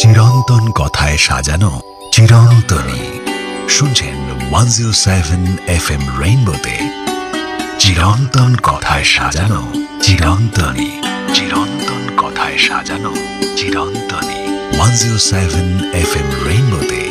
চিরন্তন কথায় সাজানো চিরন্তনী। শুনছেন 107 FM রেইনবোতে চিরন্তন কথায় সাজানো চিরন্তনী। চিরন্তন কথায় সাজানো চিরন্তনী। 107 FM রেইনবোতে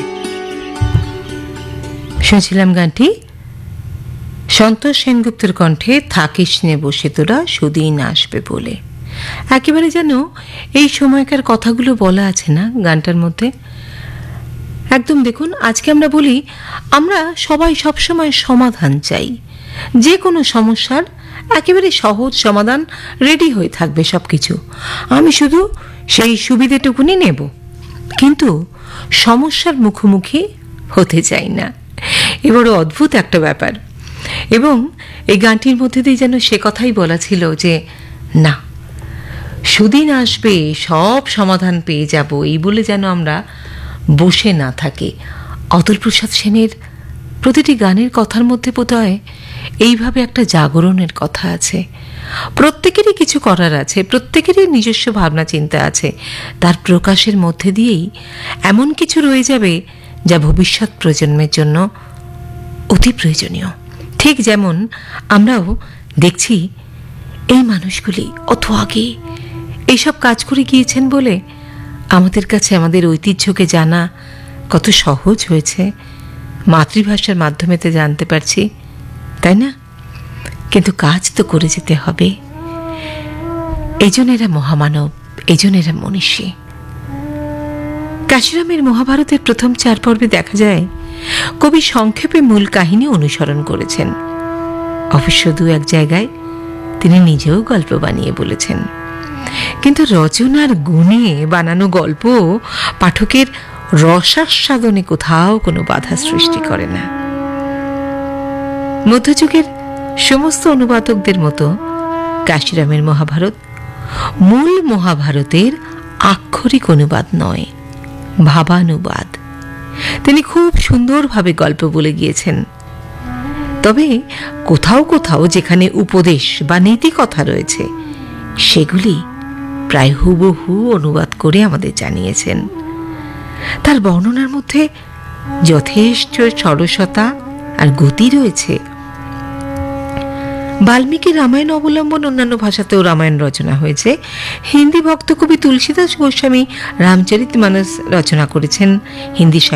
শুনছিলাম গানটি সন্তোষ সেনগুপ্তের কণ্ঠে, থাকিস নে বসে তোরা সুদিন আসবে বলে। একেবারে যেন এই সময়কার কথাগুলো বলা আছে না গানটার মধ্যে। একদম দেখুন, আজকে আমরা বলি আমরা সবাই সবসময় সমাধান চাই, যে কোনো সমস্যার একেবারে সহজ সমাধান রেডি হয়ে থাকবে সব কিছু, আমি শুধু সেই সুবিধেটুকুনি নেব, কিন্তু সমস্যার মুখোমুখি হতে চাই না। এ বড় অদ্ভুত একটা ব্যাপার। এবং এই গানটির মধ্যে দিয়ে যেন সে কথাই বলা ছিল যে না, সুদিন আসবে সব সমাধান পেয়ে যাব, এই বলে যেন আমরা বসে না থাকি। অতুল প্রসাদ সেনের প্রতিটি গানের কথার মধ্যে বোধহয় এইভাবে একটা জাগরণের কথা আছে। প্রত্যেকেরই কিছু করার আছে, প্রত্যেকেরই নিজস্ব ভাবনা চিন্তা আছে, তার প্রকাশের মধ্যে দিয়েই এমন কিছু রয়ে যাবে যা ভবিষ্যৎ প্রজন্মের জন্য অতি প্রয়োজনীয়। ঠিক যেমন আমরাও দেখছি এই মানুষগুলি অত আগে এইসব কাজ করে গিয়েছেন বলে আমাদের কাছে আমাদের ঐতিহ্যকে জানা কত সহজ হয়েছে, মাতৃভাষার মাধ্যমে তো জানতে পারছি, তাই না? কিন্তু কাজ তো করে যেতে হবে। এই জন্য এরা মহামানব, এই জন্য এরা মনীষী। কাশিরামের মহাভারতের প্রথম 4 পর্বে দেখা যায় কবি সংক্ষেপে মূল কাহিনী অনুসরণ করেছেন। অবশ্য 2-1 জায়গায় তিনি নিজেও গল্প বানিয়ে বলেছেন, কিন্তু রচনার গুণে বানানো গল্প পাঠকের রসাস্বাদনে কোথাও কোনো বাধা সৃষ্টি করে না। মধ্যযুগের সমস্ত অনুবাদকদের মতো কাশিরামের মহাভারত মূল মহাভারতের আক্ষরিক অনুবাদ নয়, ভাবানুবাদ। তিনি খুব সুন্দরভাবে গল্প বলে গিয়েছেন। তবে কোথাও কোথাও যেখানে উপদেশ বা নীতি কথা রয়েছে সেগুলি প্রায় হুবহু অনুবাদ করে আমাদের জানিয়েছেন। তার বর্ণনার মধ্যে যথেষ্ট সরসতা আর গতি রয়েছে। বাল্মীকি রামায়ণ অবলম্বন অন্যান্য ভাষাতেও রামায়ণ রচনা হয়েছে। হিন্দি ভক্ত কবি তুলসীদাস গোস্বামী রামচরিতমানস রচনা করেছেন হিন্দি